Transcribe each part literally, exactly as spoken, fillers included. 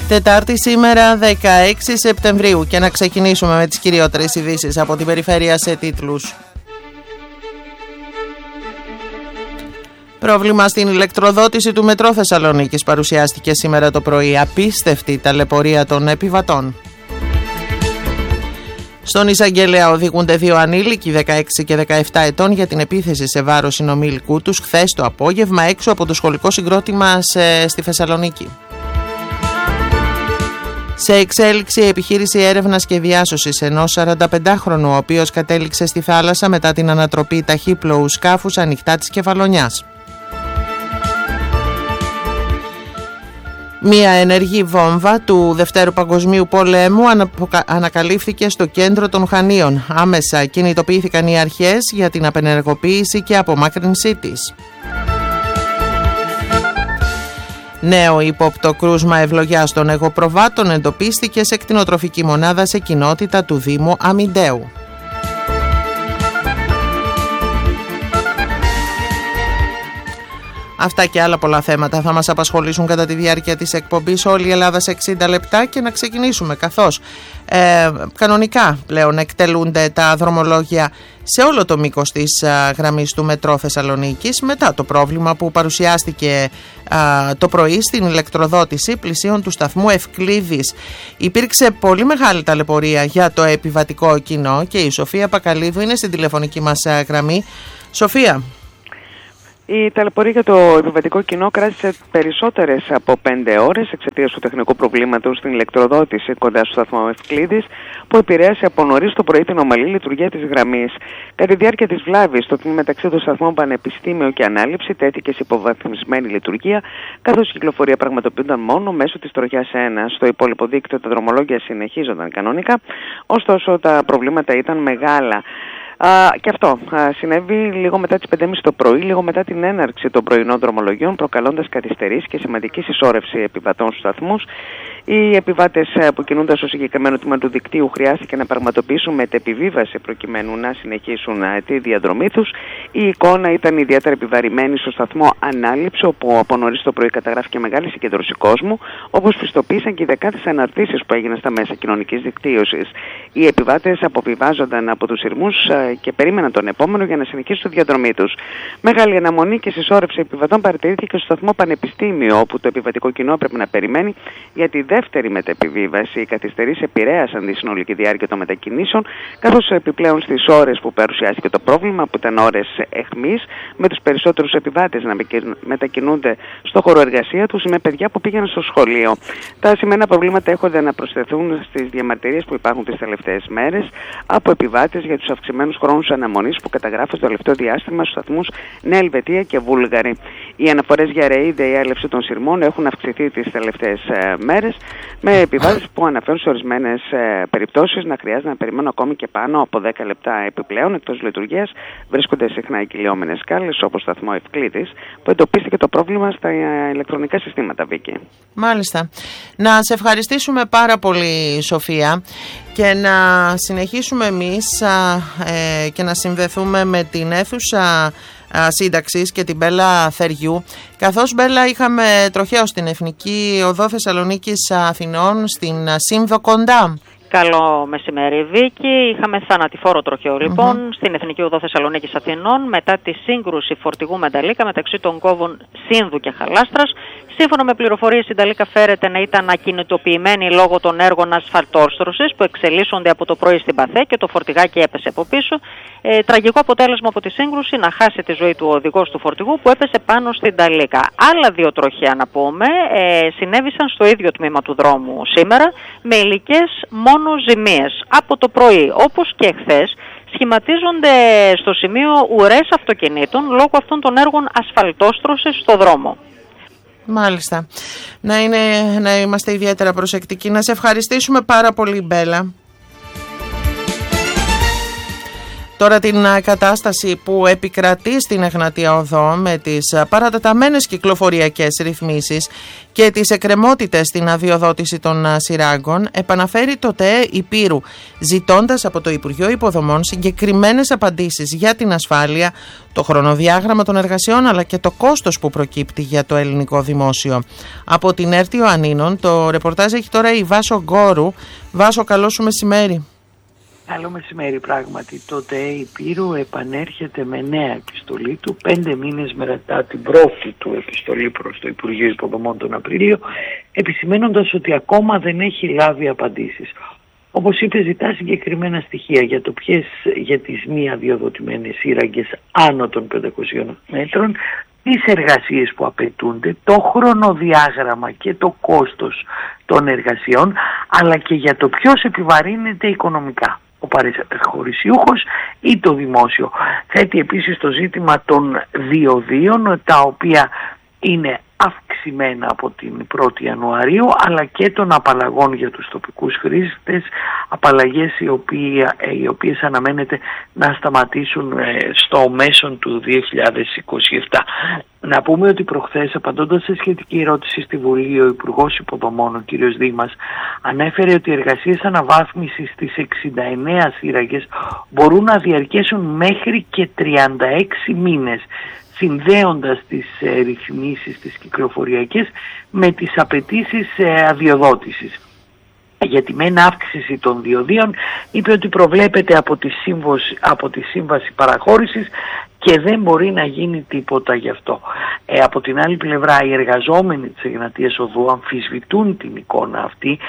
Τετάρτη σήμερα δεκαέξι Σεπτεμβρίου και να ξεκινήσουμε με τις κυριότερες ειδήσεις από την περιφέρεια σε τίτλους. Πρόβλημα στην ηλεκτροδότηση του Μετρό Θεσσαλονίκης παρουσιάστηκε σήμερα το πρωί. Απίστευτη ταλαιπωρία των επιβατών. Στον Εισαγγελέα οδηγούνται δύο ανήλικοι δεκαέξι και δεκαεπτά ετών για την επίθεση σε βάρος συνομήλικου τους χθες το απόγευμα έξω από το σχολικό συγκρότημα σε, στη Θεσσαλονίκη. Σε εξέλιξη η επιχείρηση έρευνας και διάσωσης ενός σαρανταπεντάχρονου ο οποίος κατέληξε στη θάλασσα μετά την ανατροπή ταχύπλοου σκάφους ανοιχτά της Κεφαλονιάς. Μία ενεργή βόμβα του Δευτέρου Παγκοσμίου Πολέμου ανακαλύφθηκε στο κέντρο των Χανίων. Άμεσα κινητοποιήθηκαν οι αρχές για την απενεργοποίηση και απομάκρυνσή της. Νέο ύποπτο κρούσμα ευλογιάς των εγωπροβάτων εντοπίστηκε σε κτηνοτροφική μονάδα σε κοινότητα του Δήμου Αμιντέου. Αυτά και άλλα πολλά θέματα θα μας απασχολήσουν κατά τη διάρκεια της εκπομπής Όλη η Ελλάδα σε εξήντα λεπτά και να ξεκινήσουμε καθώς ε, κανονικά πλέον εκτελούνται τα δρομολόγια σε όλο το μήκος της α, γραμμής του Μετρό Θεσσαλονίκης μετά το πρόβλημα που παρουσιάστηκε α, το πρωί στην ηλεκτροδότηση πλησίων του σταθμού Ευκλήδης. Υπήρξε πολύ μεγάλη ταλαιπωρία για το επιβατικό κοινό και η Σοφία Πακαλίδου είναι στην τηλεφωνική μας α, γραμμή. Σοφία. Η ταλαιπωρία για το επιβατικό κοινό κράτησε περισσότερες από πέντε ώρες εξαιτίας του τεχνικού προβλήματος στην ηλεκτροδότηση κοντά στο σταθμό Ευκλήδης, που επηρέασε από νωρίς το πρωί την ομαλή λειτουργία της γραμμής. Κατά τη διάρκεια της βλάβης, το τμήμα μεταξύ των σταθμών Πανεπιστήμιο και Ανάληψη τέθηκε σε υποβαθμισμένη λειτουργία, καθώς η κυκλοφορία πραγματοποιούνταν μόνο μέσω της τροχιάς ένα. Στο υπόλοιπο δίκτυο τα δρομολόγια συνεχίζονταν κανονικά, ωστόσο τα προβλήματα ήταν μεγάλα. Uh, και αυτό uh, συνέβη λίγο μετά τις πέντε και μισή το πρωί, λίγο μετά την έναρξη των πρωινών δρομολογιών, προκαλώντας καθυστερήσεις και σημαντική συσσόρευση επιβατών στους σταθμούς. Οι επιβάτες uh, που κινούνταν στο συγκεκριμένο τμήμα του δικτύου χρειάστηκε να πραγματοποιήσουν μετεπιβίβαση προκειμένου να συνεχίσουν uh, τη διαδρομή τους. Η εικόνα ήταν ιδιαίτερα επιβαρημένη στο σταθμό Ανάληψη, όπου από νωρίς το πρωί καταγράφηκε μεγάλη συγκέντρωση κόσμου, όπως πιστοποίησαν και οι δεκάδες αναρτήσεις που έγιναν στα μέσα κοινωνικής δικτύωσης. Οι επιβάτες αποβιβάζονταν από τους σειρμούς uh, και περίμεναν τον επόμενο για να συνεχίσουν τη διαδρομή τους. Μεγάλη αναμονή και συσσόρευση επιβατών παρατηρήθηκε στο σταθμό Πανεπιστήμιο, όπου το επιβατικό κοινό πρέπει να περιμένει για τη δεύτερη μετεπιβίβαση. Οι καθυστερήσεις επηρέασαν τη συνολική διάρκεια των μετακινήσεων, καθώς επιπλέον στις ώρες που παρουσιάστηκε το πρόβλημα, που ήταν ώρες αιχμής, με τους περισσότερους επιβάτες να μετακινούνται στο χώρο εργασία τους ή με παιδιά που πήγαιναν στο σχολείο. Τα σημερινά προβλήματα έχονται να προσθεθούν στις διαμαρτυρίες που υπάρχουν τις τελευταίες μέρες από επιβάτες για τους αυξημένους χρόνους αναμονής που καταγράφουν στο τελευταίο διάστημα στους σταθμούς Νέα Ελβετία και Βούλγαρη. Οι αναφορές για ρεή, διέλευση των σειρμών έχουν αυξηθεί τις τελευταίες ε, μέρες, με επιβάτες που αναφέρουν σε ορισμένες ε, περιπτώσεις να χρειάζεται να περιμένουν ακόμη και πάνω από δέκα λεπτά επιπλέον. Εκτός λειτουργίας βρίσκονται συχνά οι κυλιόμενες σκάλες, όπως το σταθμό Ευκλήδης, που εντοπίστηκε το πρόβλημα στα ε, ηλεκτρονικά συστήματα, Βίκη. Μάλιστα. Να σε ευχαριστήσουμε πάρα πολύ, Σοφία, και να συνεχίσουμε εμείς α, ε, και να συνδεθούμε με την αίθουσα σύνταξης και την Μπέλα Θεριού, καθώς Μπέλα είχαμε τροχαίο στην Εθνική Οδό Θεσσαλονίκης Αθηνών στην Σύνδο κοντά. Καλό μεσημέρι, Βίκη. Είχαμε θανατηφόρο τροχαίο λοιπόν mm-hmm. στην Εθνική Οδό Θεσσαλονίκης Αθηνών μετά τη σύγκρουση φορτηγού με νταλίκα μεταξύ των κόβων Σύνδου και Χαλάστρας. Σύμφωνα με πληροφορίες, η νταλίκα φέρεται να ήταν ακινητοποιημένη λόγω των έργων ασφαλτόστρωσης που εξελίσσονται από το πρωί στην Παθέ και το φορτηγάκι έπεσε από πίσω. Ε, τραγικό αποτέλεσμα από τη σύγκρουση, να χάσει τη ζωή του ο οδηγός του φορτηγού που έπεσε πάνω στην νταλίκα. Άλλα δύο τροχαία, να πούμε, ε, συνέβησαν στο ίδιο τμήμα του δρόμου σήμερα με υλικές μόνο ζημίες. Από το πρωί, όπως και χθες, σχηματίζονται στο σημείο ουρές αυτοκινήτων λόγω αυτών των έργων ασφαλτόστρωσης στο δρόμο. Μάλιστα. Να, είναι, να είμαστε ιδιαίτερα προσεκτικοί. Να σε ευχαριστήσουμε πάρα πολύ, Μπέλα. Τώρα την κατάσταση που επικρατεί στην Εγνατία Οδό με τις παρατεταμένες κυκλοφοριακές ρυθμίσεις και τις εκκρεμότητες στην αδειοδότηση των σειράγκων επαναφέρει το ΤΕ Υπήρου, ζητώντας από το Υπουργείο Υποδομών συγκεκριμένες απαντήσεις για την ασφάλεια, το χρονοδιάγραμμα των εργασιών αλλά και το κόστος που προκύπτει για το ελληνικό δημόσιο. Από την ΕΡΤ Ιωαννίνων το ρεπορτάζ έχει τώρα η Βάσο Γκόρου. Βάσο, καλό σου μεσημέρι. Καλό μεσημέρι πράγματι. Το ΤΕ Υπήρου επανέρχεται με νέα επιστολή του πέντε μήνες μετά την πρώτη του επιστολή προς το Υπουργείο Υποδομών τον Απρίλιο, επισημαίνοντας ότι ακόμα δεν έχει λάβει απαντήσεις. Όπως είπε, ζητά συγκεκριμένα στοιχεία για το ποιες για τις μη αδειοδοτημένες σύραγγες άνω των πεντακοσίων μέτρων, τις εργασίες που απαιτούνται, το χρονοδιάγραμμα και το κόστος των εργασιών, αλλά και για το ποιος επιβαρύνεται οικονομικά, ο παραχωρησιούχος ή το δημόσιο. Θέτει επίσης το ζήτημα των διοδίων, τα οποία είναι αυξημένα από την πρώτη Ιανουαρίου, αλλά και των απαλλαγών για τους τοπικούς χρήστες, απαλλαγές οι, οποία, οι οποίες αναμένεται να σταματήσουν στο μέσον του δύο χιλιάδες είκοσι επτά. Να πούμε ότι προχθές, απαντώντας σε σχετική ερώτηση στη Βουλή, ο Υπουργός Υποδομών, ο κ. Δήμας, ανέφερε ότι οι εργασίες αναβάθμισης στις εξήντα εννέα σύραγγες μπορούν να διαρκέσουν μέχρι και τριάντα έξι μήνες, συνδέοντας τις ε, ρυθμίσεις τις κυκλοφοριακές με τις απαιτήσεις ε, αδειοδότησης. Για τη μεν αύξηση των διοδίων είπε ότι προβλέπεται από τη, σύμβαση, από τη σύμβαση παραχώρησης και δεν μπορεί να γίνει τίποτα γι' αυτό. Ε, από την άλλη πλευρά, οι εργαζόμενοι της Εγνατίας Οδού αμφισβητούν την εικόνα αυτή,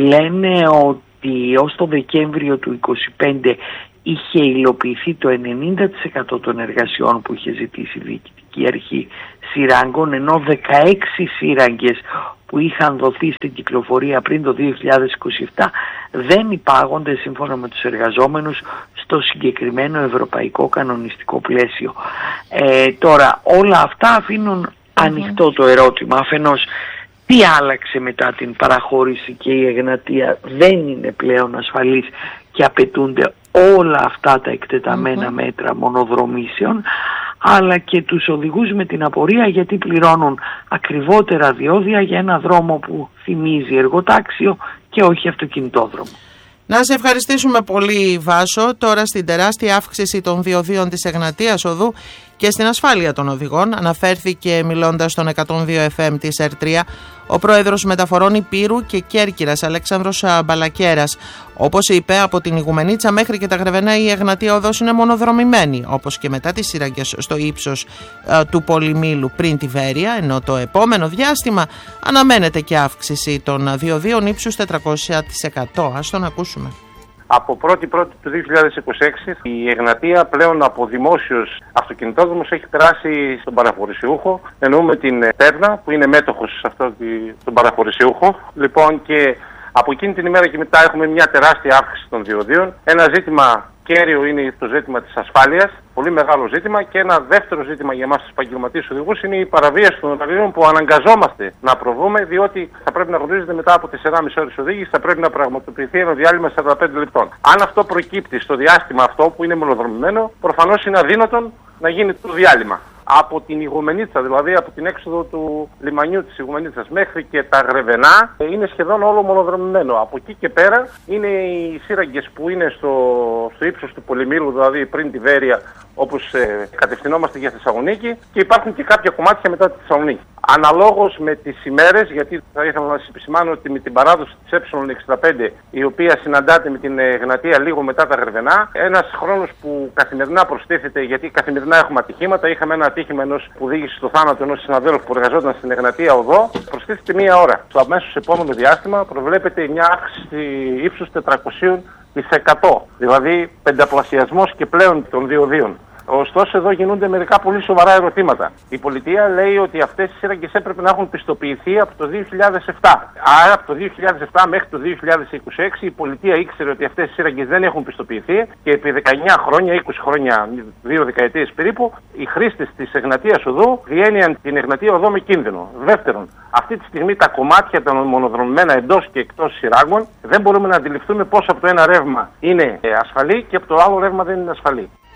λένε ότι ως το Δεκέμβριο του είκοσι πέντε είχε υλοποιηθεί το ενενήντα τοις εκατό των εργασιών που είχε ζητήσει η Διοικητική Αρχή Σειράγκων, ενώ δεκαέξι σύραγγες που είχαν δοθεί στην κυκλοφορία πριν το δύο χιλιάδες είκοσι επτά δεν υπάγονται σύμφωνα με τους εργαζόμενους στο συγκεκριμένο ευρωπαϊκό κανονιστικό πλαίσιο. Ε, τώρα όλα αυτά αφήνουν mm-hmm. ανοιχτό το ερώτημα, αφενός τι άλλαξε μετά την παραχώρηση και η Εγνατία δεν είναι πλέον ασφαλής και απαιτούνται όλα αυτά τα εκτεταμένα mm-hmm. μέτρα μονοδρομήσεων, αλλά και τους οδηγούς με την απορία γιατί πληρώνουν ακριβότερα διόδια για ένα δρόμο που θυμίζει εργοτάξιο και όχι αυτοκινητόδρομο. Να σε ευχαριστήσουμε πολύ, Βάσο. Τώρα στην τεράστια αύξηση των διοδίων της Εγνατίας Οδού και στην ασφάλεια των οδηγών αναφέρθηκε, μιλώντας στον εκατόν δύο εφ εμ της ΕΡΤ τρία, ο πρόεδρος μεταφορών Υπήρου και Κέρκυρας Αλέξανδρος Μπαλακέρας. Όπως είπε, από την Ιγουμενίτσα μέχρι και τα Γρεβενά η Εγνατία Οδός είναι μονοδρομημένη, όπως και μετά τις σύραγγες στο ύψος ε, του Πολυμήλου πριν τη Βέρεια, ενώ το επόμενο διάστημα αναμένεται και αύξηση των διοδίων ύψους τετρακόσια τοις εκατό. Ας τον ακούσουμε. Από πρώτη πρώτη του δύο χιλιάδες είκοσι έξι η Εγνατία πλέον από δημόσιος αυτοκινητόδρομος έχει περάσει στον παραχωρησιούχο. Εννοούμε την Τέρνα που είναι μέτοχος σε αυτόν τον παραχωρησιούχο. Λοιπόν, και από εκείνη την ημέρα και μετά έχουμε μια τεράστια αύξηση των διοδίων. Ένα ζήτημα κέριο είναι το ζήτημα της ασφάλειας, πολύ μεγάλο ζήτημα, και ένα δεύτερο ζήτημα για εμάς τους επαγγελματίες οδηγούς είναι η παραβίαση των ωραρίων που αναγκαζόμαστε να προβούμε, διότι θα πρέπει να γνωρίζετε μετά από τέσσερις και μισή ώρες οδήγηση θα πρέπει να πραγματοποιηθεί ένα διάλειμμα σαράντα πέντε λεπτών. Αν αυτό προκύπτει στο διάστημα αυτό που είναι μονοδρομημένο, προφανώς είναι αδύνατον να γίνει το διάλειμμα. Από την Ιγουμενίτσα, δηλαδή από την έξοδο του λιμανιού της Ιγουμενίτσας μέχρι και τα Γρεβενά, είναι σχεδόν όλο μονοδρομημένο. Από εκεί και πέρα είναι οι σύραγγες που είναι στο, στο ύψος του Πολυμήλου, δηλαδή πριν τη Βέρεια, όπως ε, κατευθυνόμαστε για Θεσσαλονίκη, και υπάρχουν και κάποια κομμάτια μετά τη Θεσσαλονίκη. Αναλόγως με τις ημέρες, γιατί θα ήθελα να σας επισημάνω ότι με την παράδοση της ε εξήντα πέντε, η οποία συναντάται με την Εγνατία λίγο μετά τα Γρεβενά, ένας χρόνος που καθημερινά προστίθεται, γιατί καθημερινά έχουμε ατυχήματα. Είχαμε ένα ατύχημα ενός που οδήγησε στο θάνατο ενός συναδέλφου που εργαζόταν στην Εγνατία Οδό, προστίθεται μία ώρα. Στο αμέσως επόμενο διάστημα προβλέπεται μια αύξηση ύψους τετρακόσια τοις εκατό, δηλαδή πενταπλασιασμός και πλέον των διοδίων. Ωστόσο, εδώ γίνονται μερικά πολύ σοβαρά ερωτήματα. Η πολιτεία λέει ότι αυτές οι σύραγγες έπρεπε να έχουν πιστοποιηθεί από το δύο χιλιάδες επτά. Άρα, από το δύο χιλιάδες επτά μέχρι το δύο χιλιάδες είκοσι έξι η πολιτεία ήξερε ότι αυτές οι σύραγγες δεν έχουν πιστοποιηθεί και επί δεκαεννιά χρόνια, είκοσι χρόνια, δύο δεκαετίες περίπου, οι χρήστες της Εγνατίας Οδού διένυαν την Εγνατία Οδό με κίνδυνο. Δεύτερον, αυτή τη στιγμή τα κομμάτια των μονοδρομημένα εντός και εκτός σειράγκων δεν μπορούμε να αντιληφθούμε πώς από το ένα ρεύμα είναι ασφαλή και από το άλλο ρεύμα δεν είναι ασφαλή.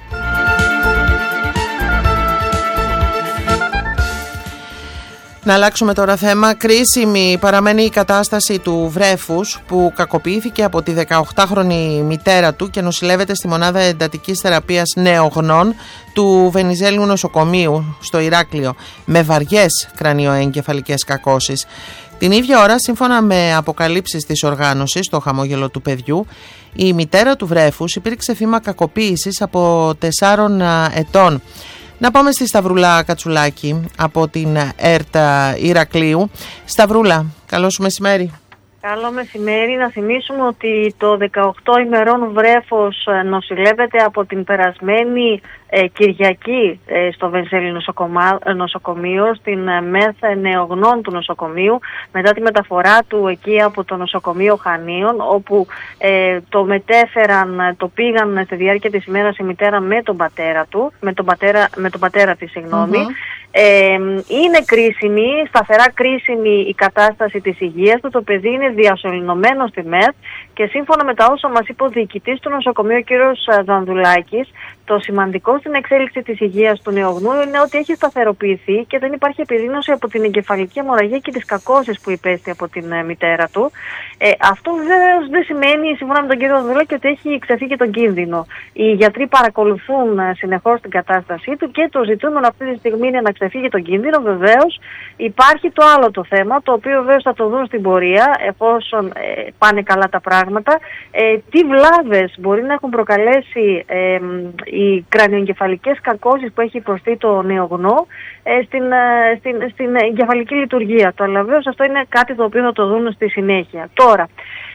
Να αλλάξουμε τώρα θέμα. Κρίσιμη παραμένει η κατάσταση του βρέφους που κακοποιήθηκε από τη δεκαοκτάχρονη μητέρα του και νοσηλεύεται στη μονάδα εντατικής θεραπείας νεογνών του Βενιζέλιου νοσοκομείου στο Ηράκλειο με βαριές κρανιοεγκεφαλικές κακώσεις. Την ίδια ώρα, σύμφωνα με αποκαλύψεις της οργάνωσης «Το χαμόγελο του παιδιού», η μητέρα του βρέφους υπήρξε θύμα κακοποίησης από τεσσάρων ετών. Να πάμε στη Σταυρούλα Κατσουλάκη από την ΕΡΤ Ηρακλείου. Σταυρούλα, καλό σου μεσημέρι. Καλό μεσημέρι. Να θυμίσουμε ότι το δεκαοκτώ ημερών βρέφος νοσηλεύεται από την περασμένη ε, Κυριακή ε, στο Βενιζέλιο νοσοκομείο, στην ε, ΜΕΘ νεογνών του νοσοκομείου, μετά τη μεταφορά του εκεί από το νοσοκομείο Χανίων, όπου ε, το μετέφεραν, το πήγαν στη διάρκεια της ημέρας η μητέρα με τον πατέρα του, με τον πατέρα, με τον πατέρα της, συγγνώμη. Mm-hmm. Ε, είναι κρίσιμη, σταθερά κρίσιμη η κατάσταση της υγείας του. Το παιδί είναι διασωληνωμένο στη ΜΕΘ και σύμφωνα με τα όσα μας είπε ο διοικητής του νοσοκομείου, ο κ. Δανδουλάκης, το σημαντικό στην εξέλιξη της υγείας του νεογνού είναι ότι έχει σταθεροποιηθεί και δεν υπάρχει επιδείνωση από την εγκεφαλική αιμορραγία και τις κακώσεις που υπέστη από την ε, μητέρα του. Ε, αυτό βεβαίως δεν σημαίνει, σύμφωνα με τον κ. Δανδουλάκη, ότι έχει ξεφύγει τον κίνδυνο. Οι γιατροί παρακολουθούν ε, συνεχώς την κατάστασή του και το ζητούμενο αυτή τη στιγμή είναι να ξεφύγει τον κίνδυνο. Βεβαίως υπάρχει το άλλο το θέμα, το οποίο βεβαίως θα το δουν στην πορεία, εφόσον ε, πάνε καλά τα πράγματα, ε, τι βλάβες μπορεί να έχουν προκαλέσει ε, οι κρανιοεγκεφαλικές κακώσεις που έχει υποστεί το νεογνώ ε, στην, ε, στην, στην εγκεφαλική λειτουργία του. Αλλά βεβαίως αυτό είναι κάτι το οποίο θα το δουν στη συνέχεια. Τώρα,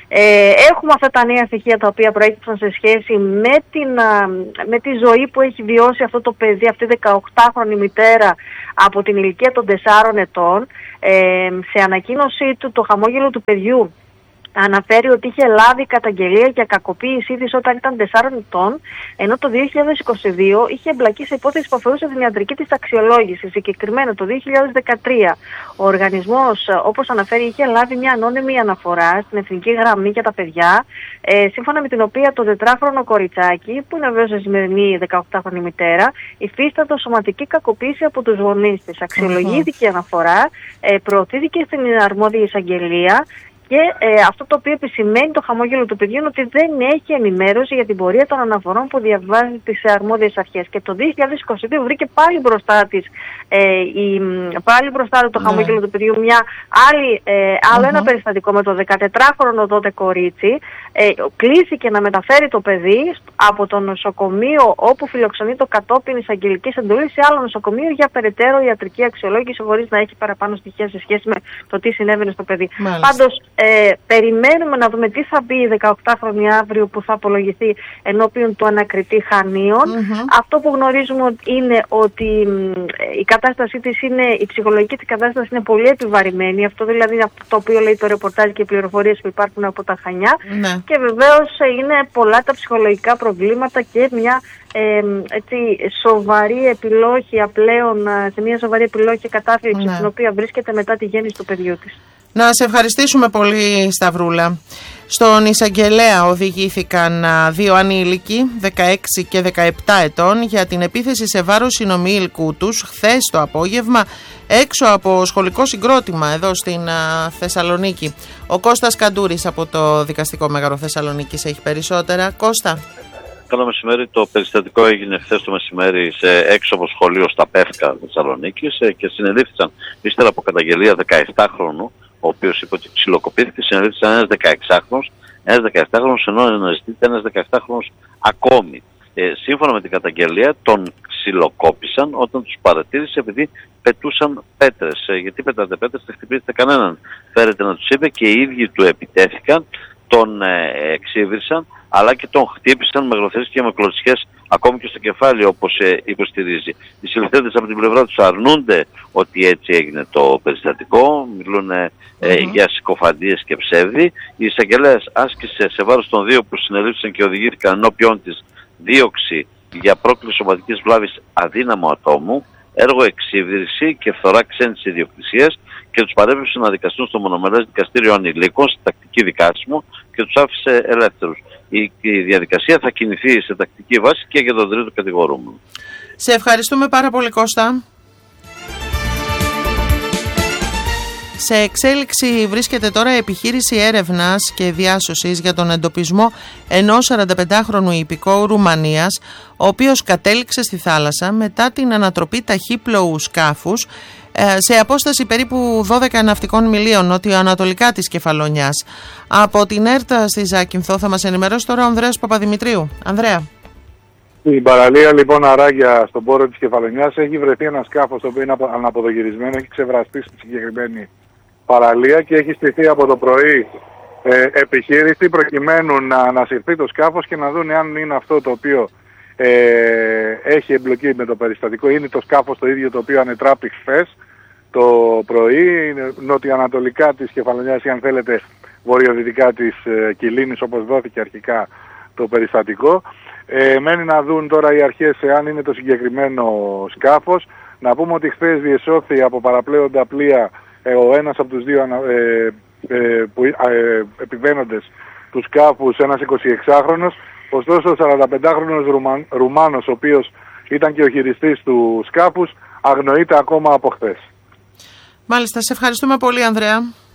Ε, έχουμε αυτά τα νέα στοιχεία τα οποία προέκυψαν σε σχέση με, την, με τη ζωή που έχει βιώσει αυτό το παιδί, αυτή η δεκαοκτάχρονη μητέρα από την ηλικία των τεσσάρων ετών. Ε, σε ανακοίνωσή του, το χαμόγελο του παιδιού αναφέρει ότι είχε λάβει καταγγελία για κακοποίησή της όταν ήταν τεσσάρων ετών, ενώ το δύο χιλιάδες είκοσι δύο είχε εμπλακεί σε υπόθεση που αφορούσε την ιατρική της αξιολόγηση. Συγκεκριμένα το δύο χιλιάδες δεκατρία ο οργανισμός, όπως αναφέρει, είχε λάβει μια ανώνυμη αναφορά στην Εθνική Γραμμή για τα Παιδιά, ε, σύμφωνα με την οποία το τετράχρονο κοριτσάκι, που είναι βέβαια σημερινή δεκαοκτάχρονη μητέρα, υφίστατο σωματική κακοποίηση από τους γονείς της. Αξιολογήθηκε η αναφορά, ε, προωθήθηκε στην αρμόδια εισαγγελία. Και ε, αυτό το οποίο επισημαίνει το χαμόγελο του παιδιού είναι ότι δεν έχει ενημέρωση για την πορεία των αναφορών που διαβάζει τις αρμόδιες αρχές. Και το δύο χιλιάδες είκοσι δύο βρήκε πάλι μπροστά της, ε, η, πάλι μπροστά του το ναι. χαμόγελο του παιδιού μια άλλη, ε, άλλο uh-huh. ένα περιστατικό με το δεκατετράχρονο τότε κορίτσι. Ε, κλήθηκε να μεταφέρει το παιδί από το νοσοκομείο όπου φιλοξενεί το κατόπιν εισαγγελικής εντολής σε άλλο νοσοκομείο για περαιτέρω ιατρική αξιολόγηση, χωρίς να έχει παραπάνω στοιχεία σε σχέση με το τι συνέβαινε στο παιδί. Πάντως, Ε, περιμένουμε να δούμε τι θα μπει η δεκαοκτάχρονη αύριο που θα απολογηθεί ενώπιον του ανακριτή Χανίων. Mm-hmm. Αυτό που γνωρίζουμε είναι ότι η κατάστασή της είναι, η ψυχολογική της κατάσταση είναι πολύ επιβαρημένη. Αυτό δηλαδή είναι το οποίο λέει το ρεπορτάζ και οι πληροφορίες που υπάρχουν από τα Χανιά. Mm-hmm. Και βεβαίως είναι πολλά τα ψυχολογικά προβλήματα και μια ε, έτσι, σοβαρή επιλόχεια πλέον, σε μια σοβαρή επιλόχεια κατάθλιψη mm-hmm. στην οποία βρίσκεται μετά τη γέννηση του παιδιού της. Να σε ευχαριστήσουμε πολύ, Σταυρούλα. Στον εισαγγελέα οδηγήθηκαν δύο ανήλικοι, δεκαέξι και δεκαεπτά ετών, για την επίθεση σε βάρος συνομήλικου τους χθες το απόγευμα έξω από σχολικό συγκρότημα εδώ στην Θεσσαλονίκη. Ο Κώστας Καντούρης από το Δικαστικό Μέγαρο Θεσσαλονίκης έχει περισσότερα. Κώστα. Καλό μεσημέρι. Το περιστατικό έγινε χθες το μεσημέρι σε έξω από σχολείο στα Πεύκα Θεσσαλονίκης και συνελήφθησαν ύστερα από καταγγελία δεκαεπτάχρονου, ο οποίος είπε ότι ξυλοκοπήθηκε, συνελήφθησαν ένας δεκαεξάχρονος, ένας δεκαεπτάχρονος, ενώ αναζητείται ένας δεκαεπτάχρονος ακόμη. Ε, σύμφωνα με την καταγγελία, τον ξυλοκόπησαν όταν τους παρατήρησε επειδή πετούσαν πέτρες. Ε, γιατί πετάτε πέτρες, δεν χτυπήσετε κανέναν, φέρετε να τους είπε, και οι ίδιοι του επιτέθηκαν, τον ε, εξύβρισαν, αλλά και τον χτύπησαν με γροθερίες και με κλωτσιές ακόμη και στο κεφάλι, όπως ε, υποστηρίζει. Οι συλληφθέντες από την πλευρά τους αρνούνται ότι έτσι έγινε το περιστατικό, μιλούν ε, mm-hmm. για συκοφαντίες και ψεύδι. Η εισαγγελέας άσκησε σε βάρος των δύο που συνελήφθησαν και οδηγήθηκαν ενώπιον της δίωξη για πρόκληση σωματικής βλάβης αδύναμου ατόμου, έργο εξύβριση και φθορά ξένης ιδιοκτησίας, και τους παρέπεψε να δικαστούν στο μονομερές δικαστήριο ανηλίκων σε τακτική δικάσιμο και τους άφησε ελεύθερους. Η, η διαδικασία θα κινηθεί σε τακτική βάση και για τον τρίτο κατηγορούμενο. Σε ευχαριστούμε πάρα πολύ, Κώστα. Σε εξέλιξη βρίσκεται τώρα επιχείρηση έρευνας και διάσωσης για τον εντοπισμό ενός σαρανταπεντάχρονου υπηκόου Ρουμανίας, ο οποίος κατέληξε στη θάλασσα μετά την ανατροπή ταχύπλοου σκάφους σε απόσταση περίπου δώδεκα ναυτικών μιλίων νότιο-ανατολικά της Κεφαλονιάς. Από την ΕΡΤΑ στη Ζάκυνθο θα μας ενημερώσει τώρα ο Ανδρέας Παπαδημητρίου. Ανδρέα. Στην παραλία λοιπόν Αράγια στον πόρο της Κεφαλονιάς έχει βρεθεί ένα σκάφος το οποίο είναι αναποδογυρισμένο, έχει ξεβραστεί στη συγκεκριμένη παραλία και έχει στηθεί από το πρωί ε, επιχείρηση προκειμένου να ανασυρθεί το σκάφος και να δουν αν είναι αυτό το οποίο ε, έχει εμπλοκή με το περιστατικό. Είναι το σκάφος το ίδιο το οποίο ανετράπη χθες το πρωί, νοτιοανατολικά της Κεφαλονιάς ή αν θέλετε βορειοδυτικά της ε, Κιλίνης, όπως δόθηκε αρχικά το περιστατικό. Ε, μένει να δουν τώρα οι αρχές εάν είναι το συγκεκριμένο σκάφος. Να πούμε ότι χθες διεσώθη από παραπλέοντα πλοία ε, ο ένας από τους δύο ε, ε, που, ε, επιβαίνοντες του σκάφους, ένας εικοσιεξάχρονος. Ωστόσο ο σαρανταπεντάχρονος Ρουμαν, Ρουμάνος, ο οποίος ήταν και ο χειριστής του σκάφους, αγνοείται ακόμα από χθες. Μάλιστα, σε ευχαριστούμε πολύ Ανδρέα.